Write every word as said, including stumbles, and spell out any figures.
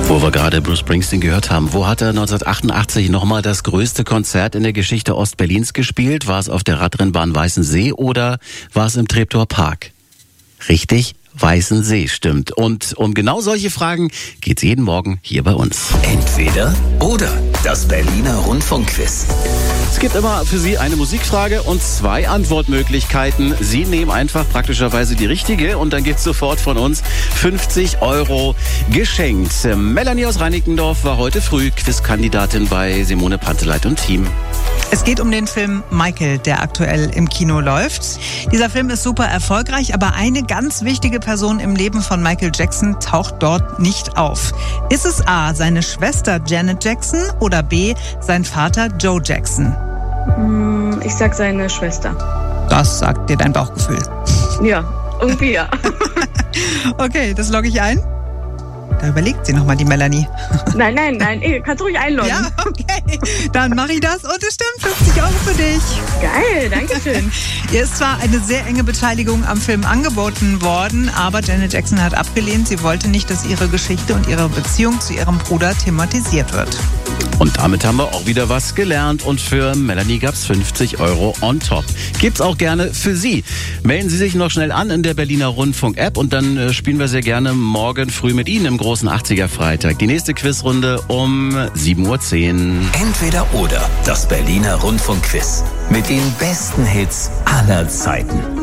Wo wir gerade Bruce Springsteen gehört haben, wo hat er neunzehnhundertachtundachtzig nochmal das größte Konzert in der Geschichte Ostberlins gespielt? War es auf der Radrennbahn Weißensee oder war es im Treptower Park? Richtig, Weißensee, stimmt. Und um genau solche Fragen geht's jeden Morgen hier bei uns. Entweder oder, das Berliner Rundfunkquiz. Es gibt immer für Sie eine Musikfrage und zwei Antwortmöglichkeiten. Sie nehmen einfach praktischerweise die richtige und dann gibt's sofort von uns fünfzig Euro geschenkt. Melanie aus Reinickendorf war heute früh Quizkandidatin bei Simone Panteleit und Team. Es geht um den Film Michael, der aktuell im Kino läuft. Dieser Film ist super erfolgreich, aber eine ganz wichtige Person im Leben von Michael Jackson taucht dort nicht auf. Ist es A, seine Schwester Janet Jackson oder B, sein Vater Joe Jackson? Ich sag seine Schwester. Das sagt dir dein Bauchgefühl. Ja, irgendwie ja. Okay, das logge ich ein. Da überlegt sie nochmal die Melanie. Nein, nein, nein, ey, kannst du ruhig einloggen. Ja, okay. Dann mache ich das und es stimmt, fünfzig Euro für dich. Geil, danke schön. Ihr ist zwar eine sehr enge Beteiligung am Film angeboten worden, aber Janet Jackson hat abgelehnt. Sie wollte nicht, dass ihre Geschichte und ihre Beziehung zu ihrem Bruder thematisiert wird. Und damit haben wir auch wieder was gelernt und für Melanie gab's fünfzig Euro on top. Gibt's auch gerne für Sie. Melden Sie sich noch schnell an in der Berliner Rundfunk-App und dann äh, spielen wir sehr gerne morgen früh mit Ihnen im großen achtziger-Freitag. Die nächste Quizrunde um sieben Uhr zehn. Entweder oder, das Berliner Rundfunkquiz. Mit den besten Hits aller Zeiten.